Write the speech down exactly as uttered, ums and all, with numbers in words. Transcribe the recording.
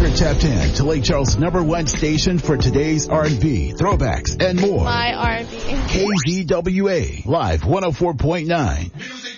You're tapped in to Lake Charles' number one station for today's R and B, throwbacks, and more. My R and B. K Z W A, Live one oh four point nine.